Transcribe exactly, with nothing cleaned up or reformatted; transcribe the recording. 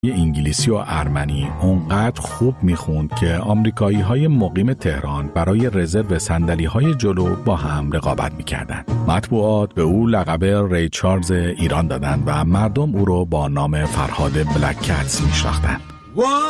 انگلیسی و ارمنی اونقدر خوب میخوند که آمریکایی‌های مقیم تهران برای رزرو صندلی‌های جلو با هم رقابت میکردند. مطبوعات به او لقب ری چارلز ایران دادند و مردم او رو با نام فرهاد بلک کتس میشناختند.